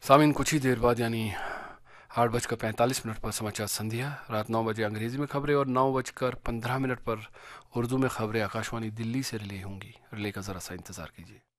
सामीन, कुछ ही देर बाद यानी 8:45 पर समाचार संध्या, रात 9 बजे अंग्रेजी में खबरें और 9:15 पर उर्दू में खबरें आकाशवाणी दिल्ली से रिले होंगी। रिले का ज़रा सा इंतज़ार कीजिए।